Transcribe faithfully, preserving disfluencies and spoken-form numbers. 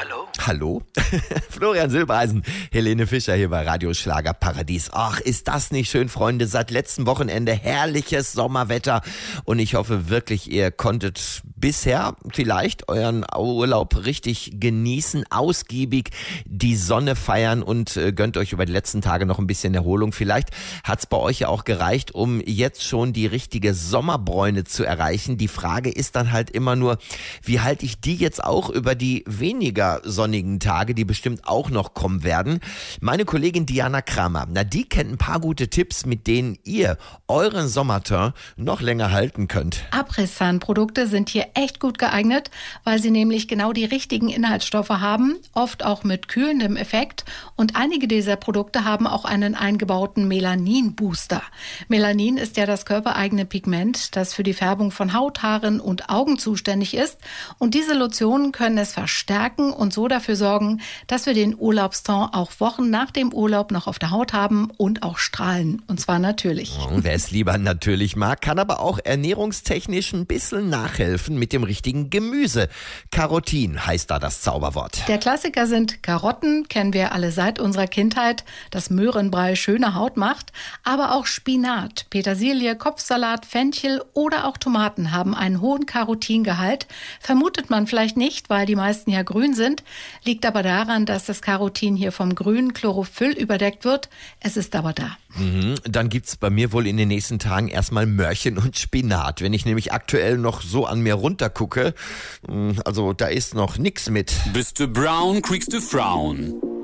hallo? Hallo? Florian Silbereisen, Helene Fischer hier bei Radio Schlagerparadies. Ach, ist das nicht schön, Freunde? Seit letztem Wochenende herrliches Sommerwetter und ich hoffe wirklich, ihr konntet bisher vielleicht euren Urlaub richtig genießen, ausgiebig die Sonne feiern und äh, gönnt euch über die letzten Tage noch ein bisschen Erholung. Vielleicht hat's bei euch ja auch gereicht, um jetzt schon die richtige Sommerbräune zu erreichen. Die Frage ist dann halt immer nur, wie halte ich die jetzt auch über die weniger sonnigen Tage, die bestimmt auch noch kommen werden. Meine Kollegin Diana Kramer, na die kennt ein paar gute Tipps, mit denen ihr euren Sommerteint noch länger halten könnt. Abrisszahnprodukte sind hier echt gut geeignet, weil sie nämlich genau die richtigen Inhaltsstoffe haben, oft auch mit kühlendem Effekt, und einige dieser Produkte haben auch einen eingebauten Melanin-Booster. Melanin ist ja das körpereigene Pigment, das für die Färbung von Haut, Haaren und Augen zuständig ist, und diese Lotionen können es verstärken und so dafür sorgen, dass wir den Urlaubston auch Wochen nach dem Urlaub noch auf der Haut haben und auch strahlen, und zwar natürlich. Und wer es lieber natürlich mag, kann aber auch ernährungstechnisch ein bisschen nachhelfen mit dem richtigen Gemüse. Carotin heißt da das Zauberwort. Der Klassiker sind Karotten, kennen wir alle seit unserer Kindheit, das Möhrenbrei schöne Haut macht, aber auch Spinat, Petersilie, Kopfsalat, Fenchel oder auch Tomaten haben einen hohen Carotingehalt. Vermutet man vielleicht nicht, weil die meisten ja grün sind, liegt aber daran, dass das Carotin hier vom grünen Chlorophyll überdeckt wird. Es ist aber da. Mhm, dann gibt's bei mir wohl in den nächsten Tagen erstmal Möhrchen und Spinat. Wenn ich nämlich aktuell noch so an mir runtergucke, also da ist noch nix mit. Bist du brown, kriegst du Frauen.